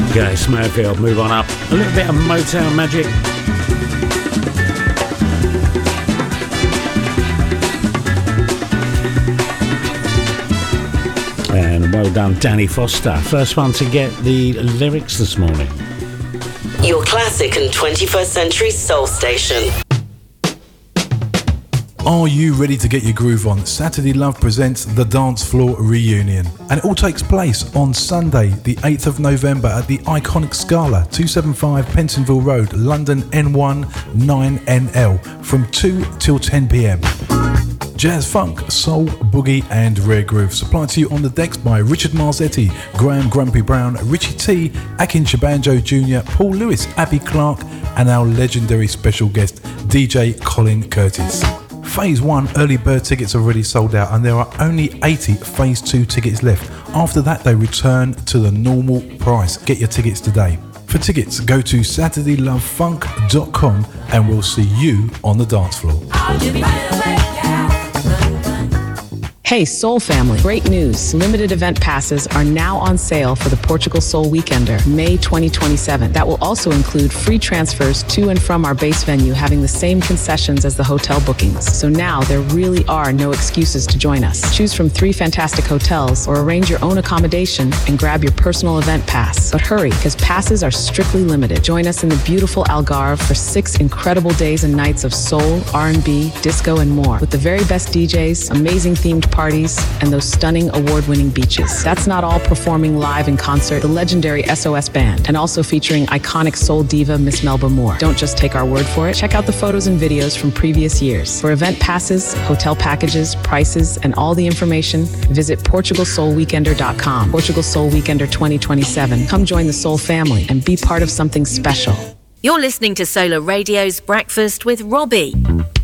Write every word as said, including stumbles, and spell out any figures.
Okay, Smurfield, move on up. A little bit of Motown magic. And well done, Danny Foster. First one to get the lyrics this morning. Your classic and twenty-first century soul station. Are you ready to get your groove on? Saturday Love presents the Dance Floor Reunion. And it all takes place on Sunday, the eighth of November at the iconic Scala, two seventy-five Pentonville Road, London N one nine N L, from two till ten p.m. Jazz, funk, soul, boogie and rare groove supplied to you on the decks by Richard Marzetti, Graham Grumpy Brown, Richie T, Akin Shabanjo Junior, Paul Lewis, Abby Clark and our legendary special guest D J Colin Curtis. Phase one early bird tickets are already sold out and there are only eighty Phase two tickets left. After that they return to the normal price. Get your tickets today. For tickets go to saturday love funk dot com and we'll see you on the dance floor. Hey Soul family, great news. Limited event passes are now on sale for the Portugal Soul Weekender, May twenty twenty-seven. That will also include free transfers to and from our base venue having the same concessions as the hotel bookings. So now there really are no excuses to join us. Choose from three fantastic hotels or arrange your own accommodation and grab your personal event pass. But hurry, because passes are strictly limited. Join us in the beautiful Algarve for six incredible days and nights of soul, R and B, disco and more. With the very best D Js, amazing themed parties, parties, and those stunning award-winning beaches. That's not all. Performing live in concert, the legendary S O S Band, and also featuring iconic soul diva Miss Melba Moore. Don't just take our word for it. Check out the photos and videos from previous years. For event passes, hotel packages, prices, and all the information, visit portugal soul weekender dot com. Portugal Soul Weekender twenty twenty-seven. Come join the Soul family and be part of something special. You're listening to Solar Radio's Breakfast with Robbie.